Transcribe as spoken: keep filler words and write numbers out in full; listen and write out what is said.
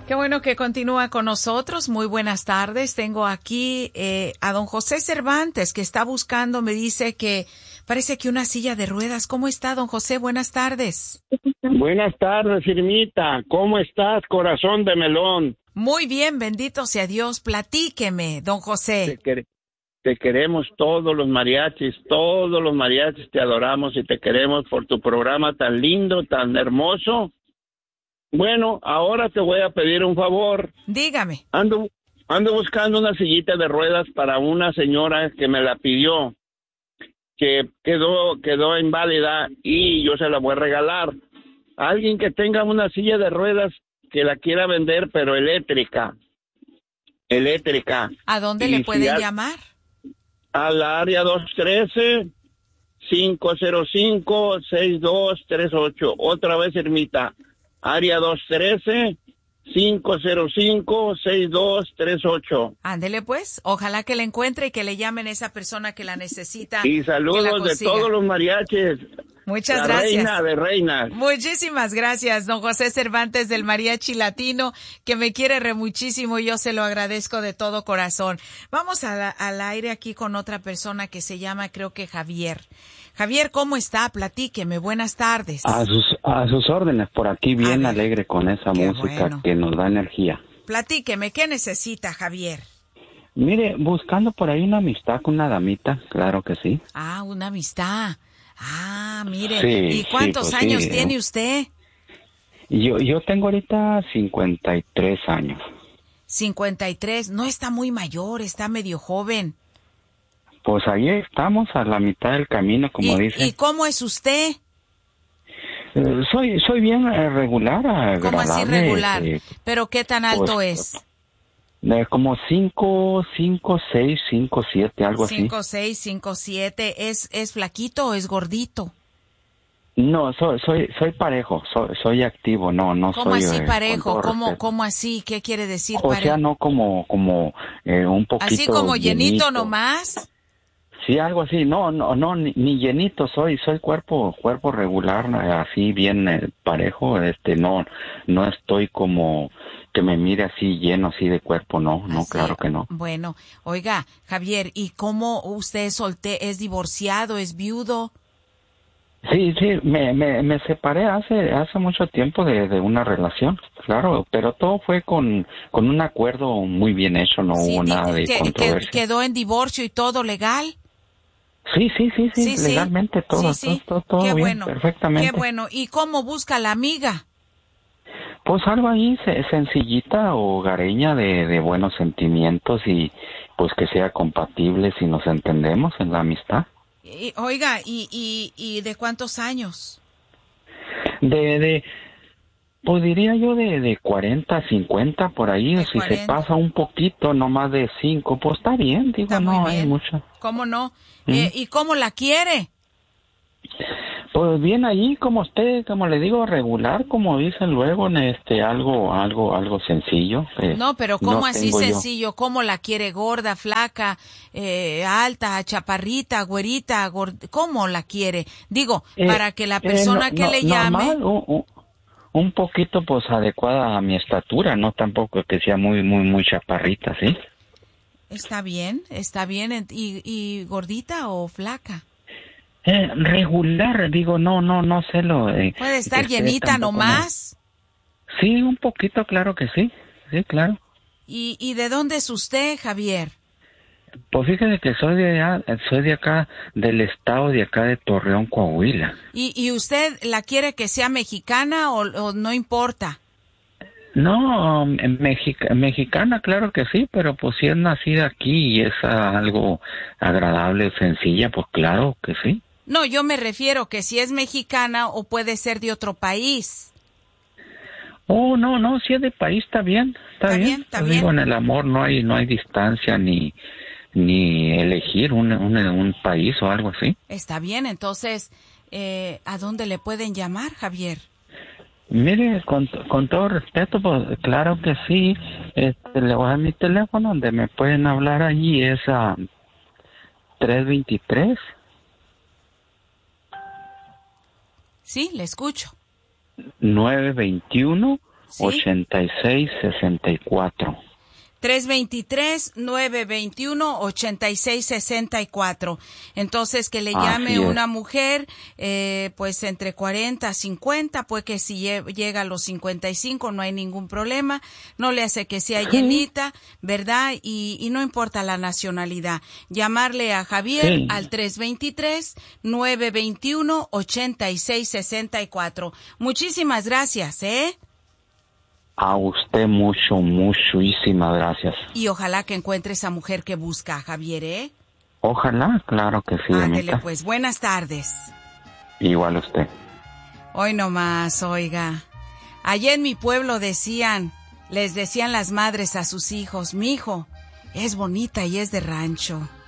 Qué bueno que continúa con nosotros. Muy buenas tardes. Tengo aquí eh, a don José Cervantes, que está buscando, me dice que parece que una silla de ruedas. ¿Cómo está, don José? Buenas tardes. Buenas tardes, Irmita. ¿Cómo estás, corazón de melón? Muy bien, bendito sea Dios. Platíqueme, don José. Te, quer- te queremos todos los mariachis, todos los mariachis te adoramos y te queremos por tu programa tan lindo, tan hermoso. Bueno, ahora te voy a pedir un favor. Dígame. Ando, ando buscando una sillita de ruedas para una señora que me la pidió, que quedó, quedó inválida y yo se la voy a regalar. Alguien que tenga una silla de ruedas que la quiera vender, pero eléctrica. Eléctrica. ¿A dónde Y le si pueden a- llamar? Al área dos uno tres, cinco cero cinco, seis dos tres ocho. Otra vez, Ermita. Área dos uno tres, cinco cero cinco, seis dos tres ocho. Ándele pues. Ojalá que le encuentre y que le llamen a esa persona que la necesita. Y que la saludos de consiga. todos los mariachis. Muchas La gracias. reina de reinas. Muchísimas gracias, don José Cervantes del Mariachi Latino, que me quiere re muchísimo y yo se lo agradezco de todo corazón. Vamos a la- al aire aquí con otra persona que se llama, creo que Javier. Javier, ¿cómo está? Platíqueme. Buenas tardes. A sus, a sus órdenes, por aquí bien A ver, alegre con esa qué música bueno. que nos da energía. Platíqueme, ¿qué necesita, Javier? Mire, buscando por ahí una amistad con una damita, claro que sí. Ah, una amistad. Ah, mire. Sí, ¿Y sí, cuántos pues años sí. tiene usted? Yo, yo tengo ahorita cincuenta y tres años. cincuenta y tres. No está muy mayor, está medio joven. Pues ahí estamos a la mitad del camino, como ¿Y, dicen. ¿Y cómo es usted? Eh, soy, soy bien eh, regular, agradable. ¿Cómo así regular? eh, ¿Pero qué tan alto pues, es? eh, como cinco, cinco, seis, cinco, siete, algo así. Cinco, seis, cinco, siete. ¿Es, es flaquito o es gordito? No, soy, soy, soy parejo, soy, soy activo, no, no ¿Cómo soy. así eh, parejo? con todo ¿Cómo, respeto. cómo así? ¿Qué quiere decir O sea, parejo? no como, como eh, un poquito. ¿Así como llenito llenito nomás? Sí, algo así. No, no, no, ni, ni llenito soy, soy cuerpo, cuerpo regular, eh, así bien eh, parejo. Este, no, no estoy como que me mire así lleno, así de cuerpo, no, no, Así, claro que no. Bueno, oiga, Javier, ¿y cómo usted es solte, es divorciado, es viudo? Sí, sí, me, me, me separé hace, hace mucho tiempo de, de una relación, claro, pero todo fue con, con un acuerdo muy bien hecho, no Sí, hubo di- nada de que, que controversia. quedó en divorcio y todo legal. Sí, sí, sí, sí, Sí, sí. legalmente todo, Sí, sí. todo, todo, Qué todo bien, bueno. perfectamente. Qué bueno. ¿Y cómo busca la amiga? Pues algo ahí se- sencillita, hogareña, de, de buenos sentimientos y pues que sea compatible si nos entendemos en la amistad. Y- oiga, ¿y, y, ¿y de cuántos años? De, de, pues diría yo de, de cuarenta, cincuenta por ahí, De o si se cuarenta. pasa un poquito, no más de cinco, pues está bien, digo, Está muy no hay bien. mucho. ¿Cómo no? ¿Mm? Eh, ¿Y cómo la quiere? Pues bien allí, como usted, como le digo, regular, como dicen luego, en este, algo, algo, algo sencillo. eh, No, pero ¿cómo no así tengo yo- sencillo? ¿Cómo la quiere? ¿Gorda, flaca, eh, alta, chaparrita, güerita? Gord- ¿Cómo la quiere? Digo, Eh, para que la eh, persona no- que no- le llame... normal, un, un- un poquito pues adecuada a mi estatura, no tampoco que sea muy, muy, muy chaparrita, ¿sí? Está bien, está bien. ent- ¿Y, y gordita o flaca? Eh, regular, digo, no, no, no sé lo... eh, ¿Puede estar este, llenita tampoco no. nomás? Sí, un poquito, claro que sí, sí, claro. ¿Y, ¿Y de dónde es usted, Javier? Pues fíjese que soy de allá, soy de acá, del estado de acá de Torreón, Coahuila. ¿Y, y usted la quiere que sea mexicana o, o no importa? No, um, mexica- mexicana, claro que sí, pero pues si es nacida aquí y es ah, algo agradable, sencilla, pues claro que sí. No, yo me refiero que si es mexicana o puede ser de otro país. Oh, no, no, si es de país está bien, está, Está bien. bien, está Pues bien. digo, en el amor no hay, no hay distancia ni, ni elegir un, un, un país o algo así. Está bien, entonces, eh, ¿a dónde le pueden llamar, Javier? Mire, con, con todo respeto, pues claro que sí. Este, le voy a dar mi teléfono donde me pueden hablar allí, es a tres veintitrés. Sí, le escucho. nueve veintiuno, ¿Sí? ochenta y seis sesenta y cuatro. tres dos tres, nueve dos uno, ocho seis seis cuatro. Entonces, que le llame Así es. una mujer, eh, pues entre cuarenta, cincuenta, pues que si lle- llega a los cincuenta y cinco no hay ningún problema, no le hace que sea Sí. llenita, ¿verdad? Y, y no importa la nacionalidad. Llamarle a Javier Sí. al tres dos tres, nueve dos uno, ocho seis seis cuatro. Muchísimas gracias, ¿eh? A usted mucho, muchísimas gracias. Y ojalá que encuentre esa mujer que busca, Javier, ¿eh? Ojalá, claro que sí, Ándele, Anita. pues, buenas tardes. Igual usted. Hoy nomás, oiga. Allá en mi pueblo decían, les decían las madres a sus hijos, mi hijo, es bonita y es de rancho.